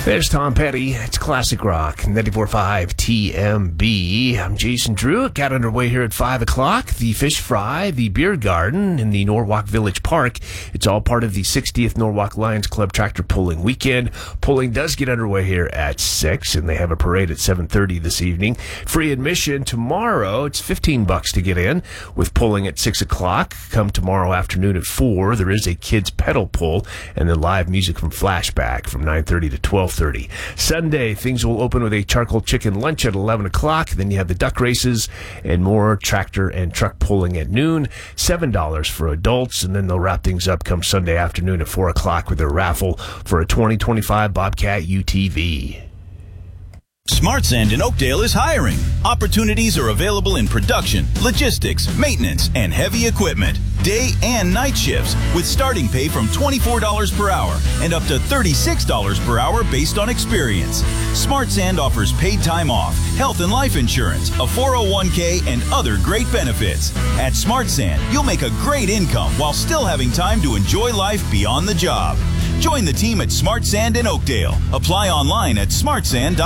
There's Tom Petty. It's Classic Rock, 94.5 TMB. I'm Jason Drew. It got underway here at 5 o'clock. The Fish Fry, the Beer Garden in the Norwalk Village Park. It's all part of the 60th Norwalk Lions Club Tractor Pulling Weekend. Pulling does get underway here at 6, and they have a parade at 7:30 this evening. Free admission tomorrow. It's $15 to get in, with pulling at 6 o'clock. Come tomorrow afternoon at 4. There is a kids pedal pull, and then live music from Flashback from 9:30 to 12:30. Sunday, things will open with a charcoal chicken lunch at 11 o'clock. Then you have the duck races and more tractor and truck pulling at noon. $7 for adults, and then they'll wrap things up come Sunday afternoon at 4 o'clock with a raffle for a 2025 Bobcat UTV. Smart Sand in Oakdale is hiring. Opportunities are available in production, logistics, maintenance, and heavy equipment. Day and night shifts with starting pay from $24 per hour and up to $36 per hour based on experience. Smart Sand offers paid time off, health and life insurance, a 401k, and other great benefits. At Smart Sand, you'll make a great income while still having time to enjoy life beyond the job. Join the team at Smart Sand in Oakdale. Apply online at smartsand.com.